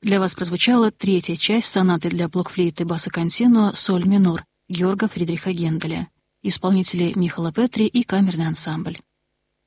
Для вас прозвучала третья часть сонаты для блокфлейты басса континуа «Соль минор» Георга Фридриха Генделя. Исполнители Михаила Петри и камерный ансамбль.